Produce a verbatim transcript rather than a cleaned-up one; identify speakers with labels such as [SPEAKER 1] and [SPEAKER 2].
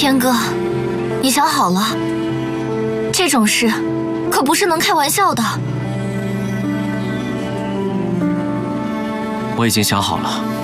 [SPEAKER 1] 天哥，你想好了？这种事可不是能开玩笑的。
[SPEAKER 2] 我已经想好了。